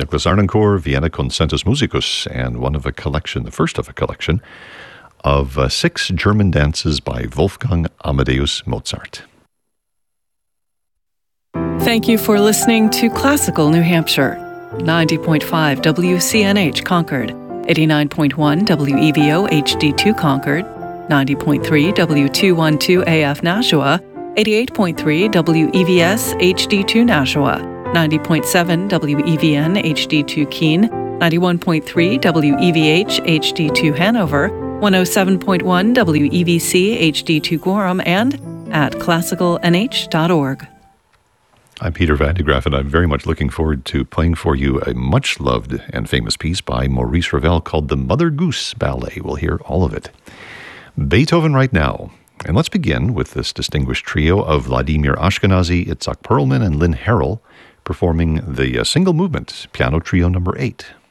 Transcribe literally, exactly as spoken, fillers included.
Nicholas Arnoncourt, Vienna Concentus Musicus, and one of a collection, the first of a collection, of uh, six German dances by Wolfgang Amadeus Mozart. Thank you for listening to Classical New Hampshire. ninety point five W C N H Concord, eighty-nine point one W E V O H D two Concord, ninety point three W two twelve A F Nashua, eighty-eight point three W E V S H D two Nashua, ninety point seven W E V N H D two Keene, ninety-one point three W E V H H D two Hanover, one oh seven point one W E V C H D two Gorham, and at classical n h dot org. I'm Peter Van de Graaff, and I'm very much looking forward to playing for you a much-loved and famous piece by Maurice Ravel called the Mother Goose Ballet. We'll hear all of it. Beethoven right now. And let's begin with this distinguished trio of Vladimir Ashkenazy, Itzhak Perlman, and Lynn Harrell performing the uh, single movement piano trio number eight.